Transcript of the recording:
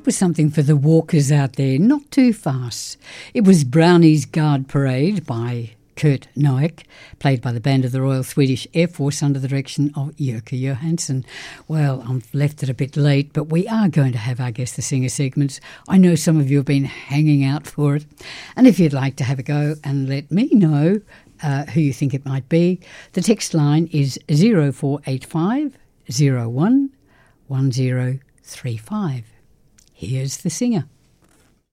that was something for the walkers out there, not too fast. It was Brownie's Guard Parade by Kurt Noack, played by the band of the Royal Swedish Air Force under the direction of Jörke Johansson. Well, I've left it a bit late, but we are going to have our Guess the Singer segments. I know some of you have been hanging out for it. And if you'd like to have a go and let me know who you think it might be, the text line is 0485 01 1035. Here's the singer.